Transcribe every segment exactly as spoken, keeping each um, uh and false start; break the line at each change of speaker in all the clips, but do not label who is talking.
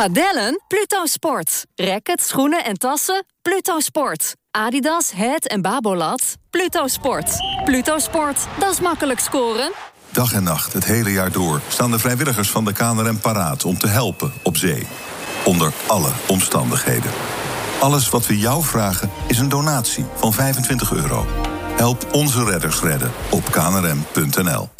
Padellen? Pluto Sport. Rackets, schoenen en tassen? Pluto Sport. Adidas, Head en Babolat? Pluto Sport. Pluto Sport, dat is makkelijk scoren.
Dag en nacht, het hele jaar door, staan de vrijwilligers van de K N R M paraat om te helpen op zee. Onder alle omstandigheden. Alles wat we jou vragen is een donatie van vijfentwintig euro. Help onze redders redden op k n r m punt n l.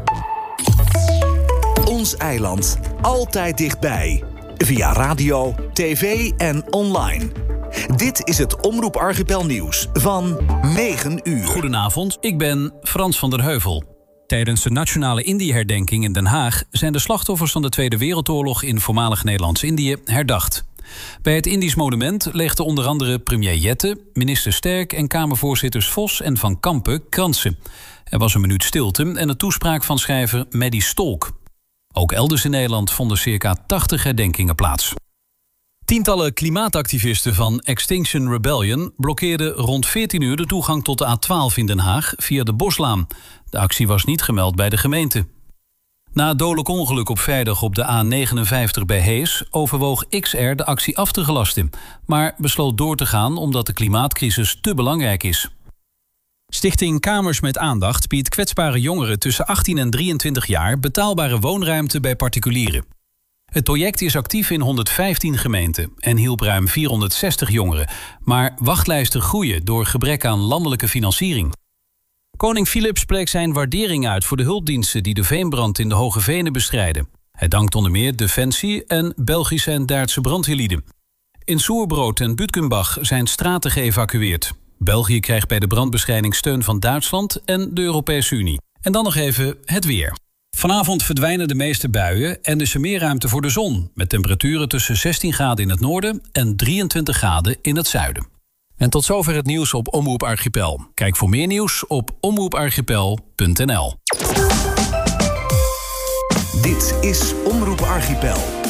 Ons eiland, altijd dichtbij. Via radio, tv en online. Dit is het Omroep Archipel nieuws van negen uur.
Goedenavond, ik ben Frans van der Heuvel. Tijdens de Nationale Indië-herdenking in Den Haag zijn de slachtoffers van de Tweede Wereldoorlog in voormalig Nederlands-Indië herdacht. Bij het Indisch monument legden onder andere premier Jette, minister Sterk en Kamervoorzitters Vos en Van Kampen kransen. Er was een minuut stilte en een toespraak van schrijver Maddie Stolk. Ook elders in Nederland vonden circa tachtig herdenkingen plaats. Tientallen klimaatactivisten van Extinction Rebellion blokkeerden rond veertien uur de toegang tot de A twaalf in Den Haag via de Boslaan. De actie was niet gemeld bij de gemeente. Na het dodelijk ongeluk op vrijdag op de A negenenvijftig bij Hees overwoog X R de actie af te gelasten, maar besloot door te gaan omdat de klimaatcrisis te belangrijk is. Stichting Kamers met Aandacht biedt kwetsbare jongeren tussen achttien en drieëntwintig jaar betaalbare woonruimte bij particulieren. Het project is actief in honderdvijftien gemeenten en hielp ruim vierhonderdzestig jongeren. Maar wachtlijsten groeien door gebrek aan landelijke financiering. Koning Filip spreekt zijn waardering uit voor de hulpdiensten die de veenbrand in de Hoge Venen bestrijden. Hij dankt onder meer Defensie en Belgische en Duitse brandweerlieden. In Soerbrood en Butkenbach zijn straten geëvacueerd. België krijgt bij de brandbestrijding steun van Duitsland en de Europese Unie. En dan nog even het weer. Vanavond verdwijnen de meeste buien en is er meer ruimte voor de zon, met temperaturen tussen zestien graden in het noorden en drieëntwintig graden in het zuiden. En tot zover het nieuws op Omroep Archipel. Kijk voor meer nieuws op omroep archipel punt n l.
Dit is Omroep Archipel.